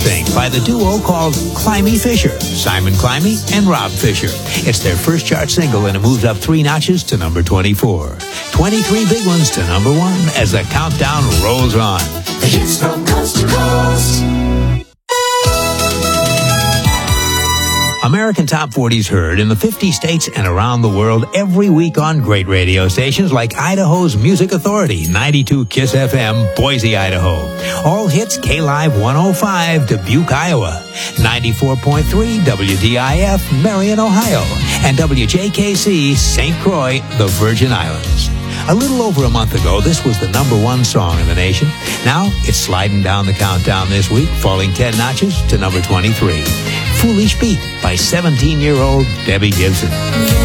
Everything by the duo called Climby Fisher, Simon Climby and Rob Fisher. It's their first chart single, and it moves up 3 notches to number 24. 23 big ones to number 1 as the countdown rolls on. The hits from coast to coast. American Top 40's heard in the 50 states and around the world every week on great radio stations like Idaho's Music Authority, 92 KISS FM, Boise, Idaho. All hits K-Live 105, Dubuque, Iowa. 94.3 WDIF, Marion, Ohio. And WJKC, St. Croix, the Virgin Islands. A little over a month ago, this was the number 1 song in the nation. Now, it's sliding down the countdown this week, falling 10 notches to number 23. Foolish Beat by 17-year-old Debbie Gibson.